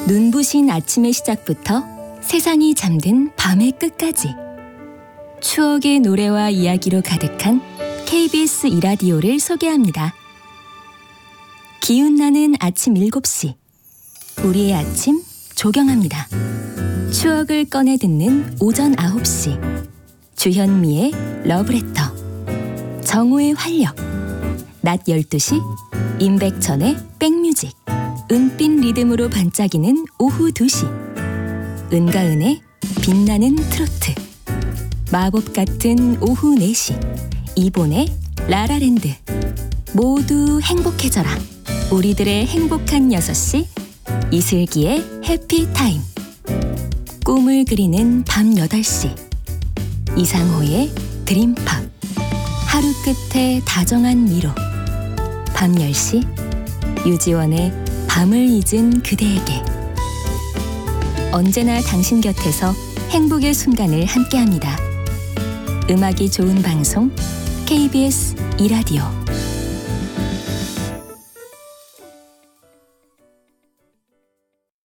눈부신 아침의 시작부터 세상이 잠든 밤의 끝까지 추억의 노래와 이야기로 가득한 KBS 이라디오를 소개합니다. 기운나는 아침 7시 우리의 아침 조경합니다. 추억을 꺼내 듣는 오전 9시 주현미의 러브레터, 정우의 활력, 낮 12시 임백천의 백뮤직, 은빛 리듬으로 반짝이는 오후 2시 은가은의 빛나는 트로트, 마법 같은 오후 4시 이본의 라라랜드. 모두 행복해져라. 우리들의 행복한 6시 이슬기의 해피타임. 꿈을 그리는 밤 8시 이상호의 드림팝. 하루 끝에 다정한 위로. 밤 10시 유지원의 밤을 잊은 그대에게. 언제나 당신 곁에서 행복의 순간을 함께합니다. 음악이 좋은 방송 KBS 이라디오.